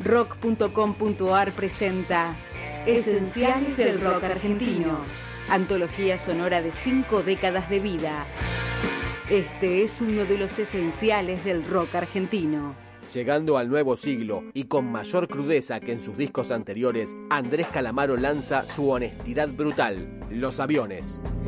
Rock.com.ar presenta Esenciales del Rock Argentino, antología sonora de 5 décadas de vida. Este es uno de los esenciales del rock argentino. Llegando al nuevo siglo y con mayor crudeza que en sus discos anteriores, Andrés Calamaro lanza su honestidad brutal, Los Aviones.